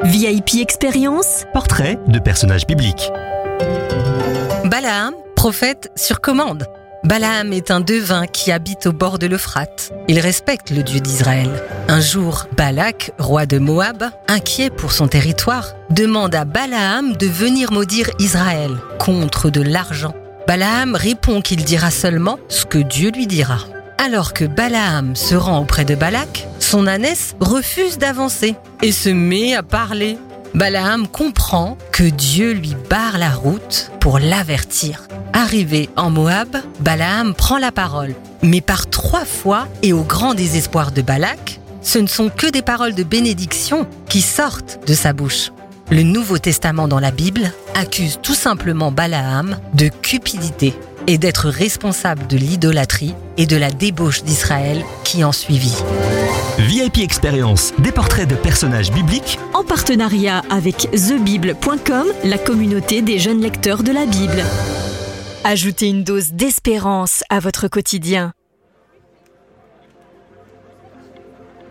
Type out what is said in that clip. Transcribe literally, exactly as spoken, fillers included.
V I P Expérience, portrait de personnages bibliques. Balaam, prophète sur commande. Balaam est un devin qui habite au bord de l'Euphrate. Il respecte le Dieu d'Israël. Un jour, Balak, roi de Moab, inquiet pour son territoire, demande à Balaam de venir maudire Israël contre de l'argent. Balaam répond qu'il dira seulement ce que Dieu lui dira. Alors que Balaam se rend auprès de Balak, son ânesse refuse d'avancer et se met à parler. Balaam comprend que Dieu lui barre la route pour l'avertir. Arrivé en Moab, Balaam prend la parole. Mais par trois fois, et au grand désespoir de Balak, ce ne sont que des paroles de bénédiction qui sortent de sa bouche. Le Nouveau Testament dans la Bible accuse tout simplement Balaam de cupidité et d'être responsable de l'idolâtrie et de la débauche d'Israël qui en suivit. V I P Expérience, des portraits de personnages bibliques en partenariat avec the bible point com, la communauté des jeunes lecteurs de la Bible. Ajoutez une dose d'espérance à votre quotidien.